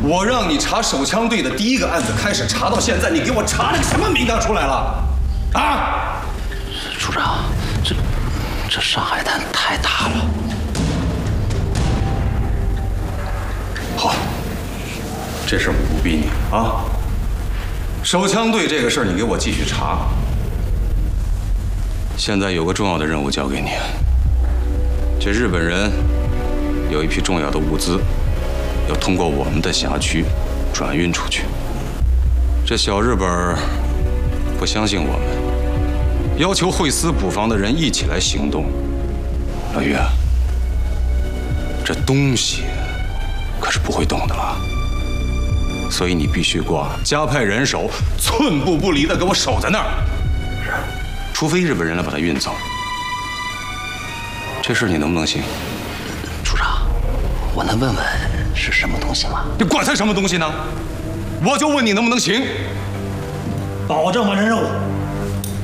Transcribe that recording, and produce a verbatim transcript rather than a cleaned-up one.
我让你查手枪队的第一个案子开始查到现在，你给我查了个什么名堂出来了？啊！ 处长，这这上海滩太大了。 好，这事儿我不逼你啊。手枪队这个事儿，你给我继续查。现在有个重要的任务交给你，这日本人有一批重要的物资，要通过我们的辖区转运出去。这小日本不相信我们，要求会司捕房的人一起来行动。老于，这东西可是不会动的了，所以你必须给我加派人手，寸步不离的给我守在那儿。是，除非日本人来把它运走。这事你能不能行？ 处长，我能问问是什么东西吗？ 你管它什么东西呢？我就问你能不能行？ 保证完成任务。